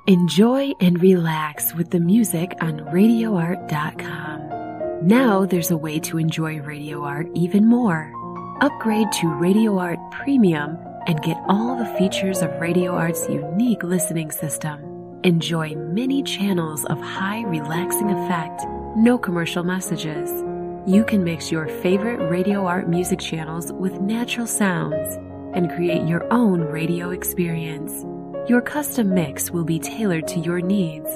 Enjoy and relax with the music on RadioArt.com. Now there's a way to enjoy Radio Art even more. Upgrade to Radio Art Premium and get all the features of Radio Art's unique listening system. Enjoy many channels of high relaxing effect, no commercial messages. You can mix your favorite Radio Art music channels with natural sounds and create your own radio experience. Your custom mix will be tailored to your needs.